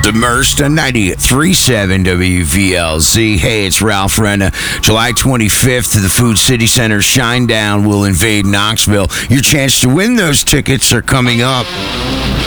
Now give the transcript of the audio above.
Demurst on 93.7 WVLZ. Hey, it's Ralph Renna. July 25th, the Food City Center Shinedown will invade Knoxville. Your chance to win those tickets are coming up.